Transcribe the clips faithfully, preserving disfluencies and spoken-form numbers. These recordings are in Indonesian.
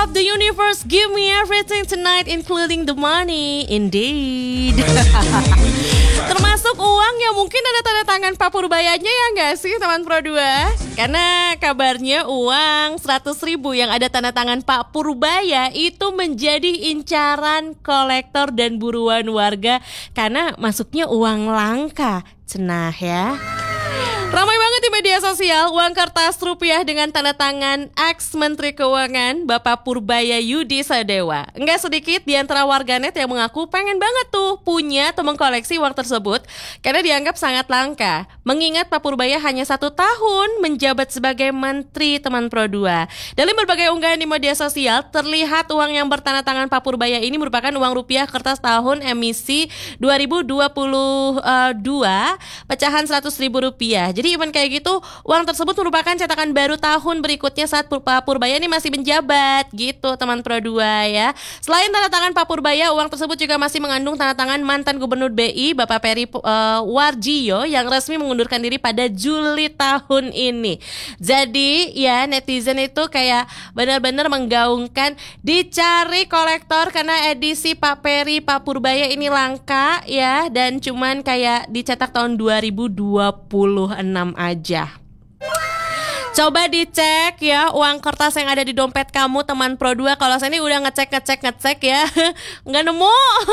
of the universe, give me everything tonight including the money. Indeed. Termasuk uang yang mungkin ada tanda tangan Pak Purbayanya ya nggak sih teman Pro dua? Karena kabarnya uang seratus ribu yang ada tanda tangan Pak Purbaya itu menjadi incaran kolektor dan buruan warga karena masuknya uang langka. Cenah ya. Ramai banget di media sosial uang kertas rupiah dengan tanda tangan ex-Menteri Keuangan Bapak Purbaya Yudi Sadewa. Enggak sedikit di antara warganet yang mengaku pengen banget tuh punya atau mengkoleksi uang tersebut karena dianggap sangat langka. Mengingat Pak Purbaya hanya satu tahun menjabat sebagai Menteri teman Pro dua. Dari berbagai unggahan di media sosial terlihat uang yang bertanda tangan Pak Purbaya ini merupakan uang rupiah kertas tahun emisi dua ribu dua puluh dua pecahan seratus ribu rupiah. Jadi even kayak gitu, uang tersebut merupakan cetakan baru tahun berikutnya saat Pak Purbaya ini masih menjabat gitu teman Pro dua ya. Selain tanda tangan Pak Purbaya, uang tersebut juga masih mengandung tanda tangan mantan Gubernur B I Bapak Peri uh, Warjio yang resmi mengundurkan diri pada Juli tahun ini. Jadi ya netizen itu kayak benar-benar menggaungkan dicari kolektor karena edisi Pak Peri Pak Purbaya ini langka ya dan cuman kayak dicetak tahun dua ribu dua puluh enam aja. Coba dicek ya uang kertas yang ada di dompet kamu teman Pro dua. Kalau saya ini udah ngecek ngecek ngecek ya nggak nemu.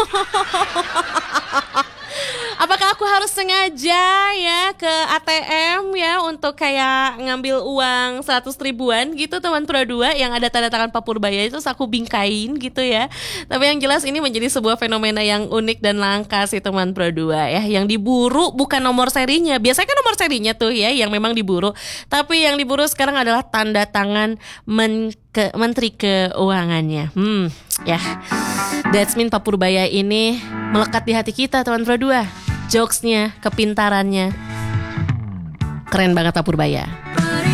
Apakah aku harus sengaja ya ke A T M ya untuk kayak ngambil uang seratus ribuan gitu teman Pro dua yang ada tanda tangan Pak Purbaya itu aku bingkain gitu ya. Tapi yang jelas ini menjadi sebuah fenomena yang unik dan langka sih teman Pro dua ya. Yang diburu bukan nomor serinya. Biasanya kan nomor serinya tuh ya yang memang diburu. Tapi yang diburu sekarang adalah tanda tangan men- ke- Menteri Keuangannya. Hmm ya. That's mean Pak Purbaya ini melekat di hati kita teman Pro dua. Jokesnya, kepintarannya keren banget Pak Purbaya.